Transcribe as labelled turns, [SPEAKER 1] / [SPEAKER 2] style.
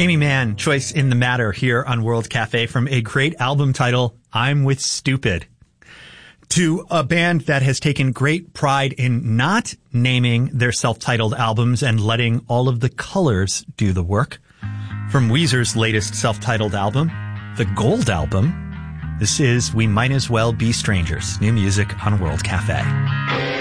[SPEAKER 1] Amy Mann, choice in the matter here on World Cafe from a great album title, I'm with Stupid. To a band that has taken great pride in not naming their self-titled albums and letting all of the colors do the work. From Weezer's latest self-titled album, the Gold Album, this is We Might As Well Be Strangers, new music on World Cafe.